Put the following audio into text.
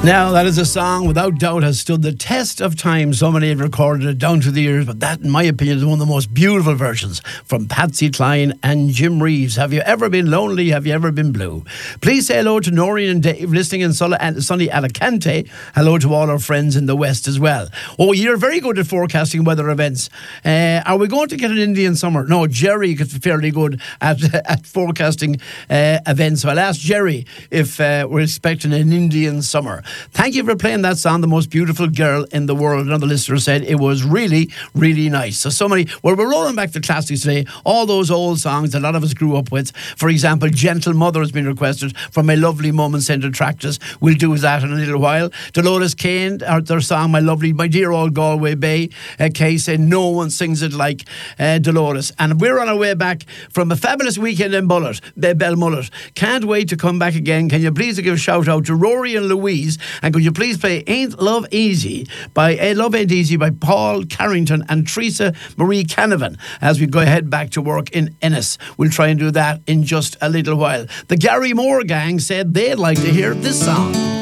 Now, that is a song without doubt has stood the test of time. So many have recorded it down through the years, but that, in my opinion, is one of the most beautiful versions from Patsy Cline and Jim Reeves. Have you ever been lonely? Have you ever been blue? Please say hello to Noreen and Dave listening in sunny Alicante. Hello to all our friends in the West as well. Oh, you're very good at forecasting weather events. Are we going to get an Indian summer? No, Jerry is fairly good at forecasting events. So I'll ask Jerry if we're expecting an Indian summer. Thank you for playing that song, The Most Beautiful Girl in the World. Another listener said it was really, really nice. So many, well, we're rolling back to classics today. All those old songs a lot of us grew up with. For example, Gentle Mother has been requested from my lovely mum and Centre Tractors. We'll do that in a little while. Dolores Kane, their song, My Dear Old Galway Bay. Kay said, no one sings it like Dolores. And we're on our way back from a fabulous weekend in Belmullet. Can't wait to come back again. Can you please give a shout out to Rory and Louise? And could you please play Ain't Love Easy by Paul Carrington and Teresa Marie Canavan as we go ahead back to work in Ennis. We'll try and do that in just a little while. The Gary Moore gang said they'd like to hear this song.